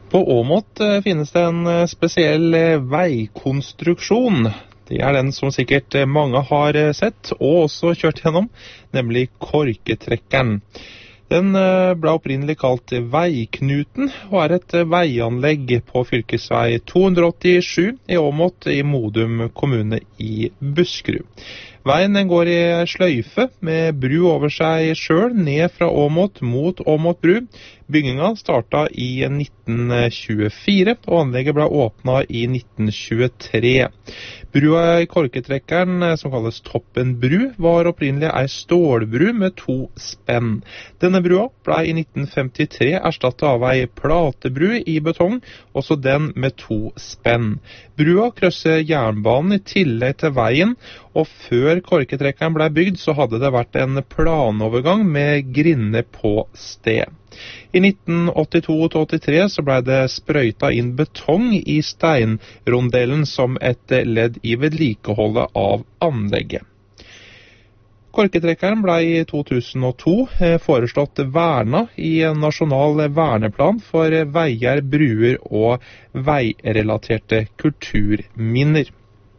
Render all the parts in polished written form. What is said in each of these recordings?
På Åmot finnes det en spesiell veikonstruksjon. Det er den som sikkert mange har sett og også kjørt gjennom, nemlig Korketrekkeren. Den ble opprinnelig kalt Veiknuten, og er et veianlegg på fylkesvei 287 i Åmot i Modum kommune i Buskerud. Veien den går i sløyfe med bru over seg selv ned fra Åmot mot Åmot bru. Bygginga startet i 1924, og anlegget ble åpnet i 1923. Brua i Korketrekkeren, som kalles Toppen bru, var opprinnelig ei stålbru med 2 spenn. Denne brua ble i 1953 erstattet av ei platebru i betong, også den med 2 spenn. Brua krysser jernbanen i tillegg til veien, og før Korketrekkeren ble bygd, så hadde det vært en planovergang med grinder på sted. I 1982-83 så ble det sprøyta inn betong i steinrondelen som et ledd i vedlikeholdet av anlegget. Korketrekkeren ble i 2002 foreslått verna i en nasjonal verneplan for veier, bruer og veirelaterte kulturminner.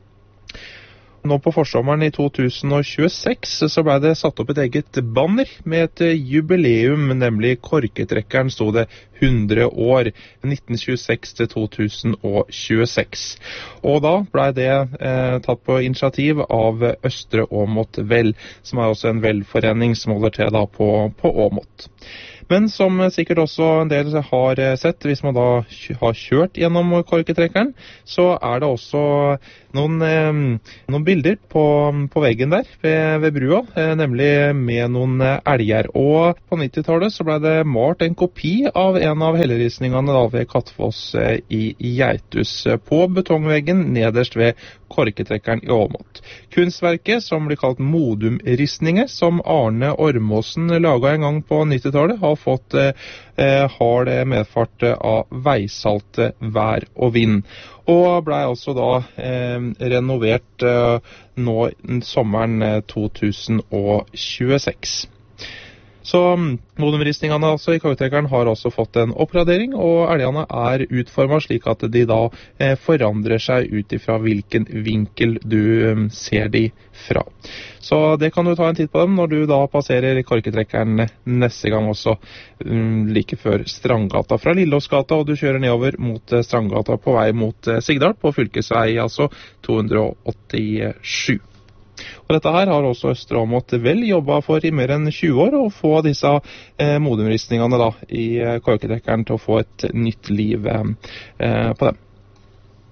Nå på forsommeren i 2026 så ble det satt opp et eget banner med et jubileum, nemlig Korketrekkeren sto det 100 år, 1926 til 2026. Og da ble det tatt på initiativ av Østre Åmot Vel, som er også en velforening som holder til da på Åmot. Men som sikkert også en del har sett, hvis man da har kjørt gjennom Korketrekkeren, så er det også noen bilder på veggen der ved brua, nemlig med noen elger. Og på 90-tallet så ble det malt en kopi av en av helleristningene da ved Kattfoss i Geitus på betongveggen nederst ved Korketrekkeren i Åmot. Kunstverket, som blir kalt Modum-ristninger, som Arne Ormåsen laget en gang på 90-tallet, har fått hard medfart av veisalte vær og vind. Og ble altså da renovert nå sommeren 2026. Så Modum-ristningene altså i Korketrekkeren har også fått en oppgradering, og elgene er utformet slik at de da forandrer seg ut ifra hvilken vinkel du ser de fra. Så det kan du ta en titt på dem når du da passerer Korketrekkeren neste gang også, like før Strandgata fra Lillåsgata, og du kjører nedover mot Strandgata på vei mot Sigdal på fylkesvei, altså 287. Og dette her har også Østre Åmot Vel jobbet for i mer enn 20 år, å få disse Modum-ristningene da i Korketrekkeren til å få et nytt liv på dem.